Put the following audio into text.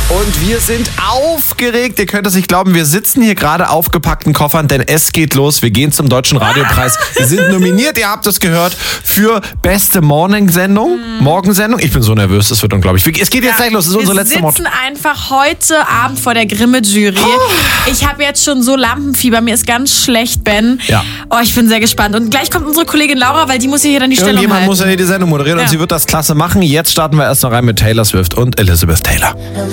Und wir sind aufgeregt. Ihr könnt es nicht glauben, wir sitzen hier gerade aufgepackten Koffern, denn es geht los. Wir gehen zum Deutschen Radiopreis. Wir sind nominiert, ihr habt es gehört, für beste Morgensendung. Ich bin so nervös, es wird unglaublich. Es geht jetzt gleich los, das ist unsere letzte Motto. Wir sitzen einfach heute Abend vor der Grimme-Jury. Ich habe jetzt schon so Lampenfieber, mir ist ganz schlecht, Ben. Ja. Oh, ich bin sehr gespannt. Und gleich kommt unsere Kollegin Laura, weil die muss hier dann die Stellung halten. Irgendjemand muss ja hier die Sendung moderieren und sie wird das klasse machen. Jetzt starten wir erst noch rein mit Taylor Swift und Elizabeth Taylor.